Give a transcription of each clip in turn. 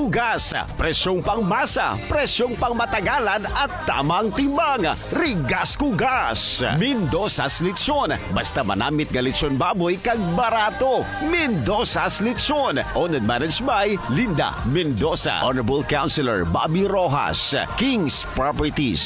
Kugas, presyong pangmasa, presyong pangmatagalan at tamang timbang. Rigas Kugas. Mendoza's Lechon, basta manamit nga lechon baboy kag barato. Mendoza's Lechon, owned and managed by Linda Mendoza. Honorable Councilor Bobby Rojas. King's Properties.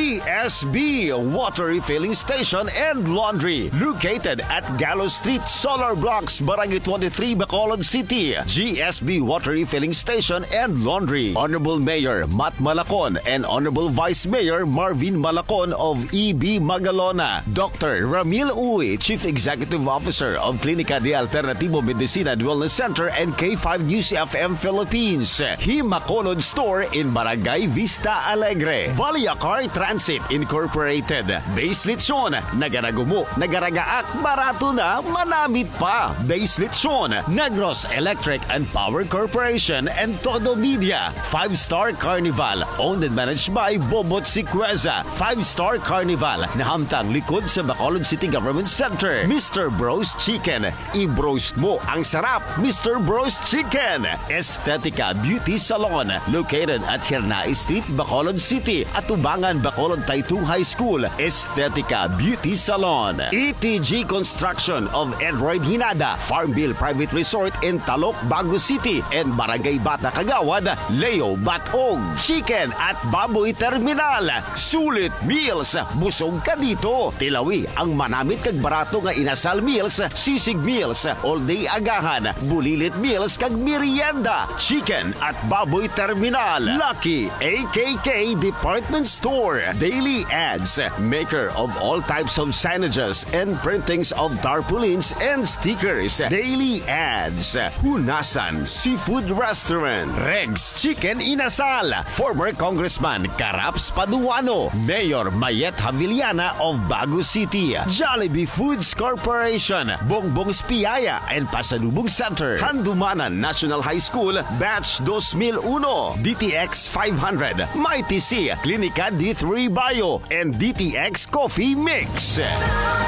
GSB Water Refilling Station and Laundry, located at Gallo Street, Solar Blocks, Barangay 23, Bacolod City. GSB Water Refilling Station and Laundry. Honorable Mayor Matt Malacon and Honorable Vice Mayor Marvin Malacon of EB Magalona. Dr. Ramil Uy, Chief Executive Officer of Clinica de Alternativo Medicina and Wellness Center and K5 News FM Philippines. Himacolod Store in Barangay Vista Alegre. Valiacar Transit Incorporated. Base Lechon, nagaragumo, nagaragaak, barato na, manamit pa. Base Lechon, Negros Electric and Power Corporation and Todo Media. 5-Star Carnival, owned and managed by Bobot Siqueza. 5-Star Carnival, nahamtang likod sa Bacolod City Government Center. Mr. Bros Chicken, i-broast mo ang sarap. Mr. Bros Chicken. Estetica Beauty Salon, located at Hirnai Street, Bacolod City. At Tubangan, Bacolod Taytong High School. Estetica Beauty Salon. ETG Construction of Edroid Hinada, Farmville Private Resort in Talok, Bago City, and Barangay Bata Kagawad, Leo Batog. Chicken at Baboy Terminal. Sulit Meals, busog ka dito. Tilawi ang manamit kag barato nga inasal meals, sisig meals, all day agahan, bulilit meals kag merienda. Chicken at Baboy Terminal. Lucky AKK Department Store. Daily Ads, maker of all types of signages and printings of tarpaulins and stickers. Daily Ads. Hunasan Seafood Restaurant. Regs Chicken Inasal. Former Congressman Caraps Paduano. Mayor Mayet Havillana of Bago City. Jollibee Foods Corporation. Bongbong's Piyaya and Pasalubong Center. Handumanan National High School Batch 2001. DTX 500. Mighty C. Clinica D3 Bio and DTX Coffee Mix.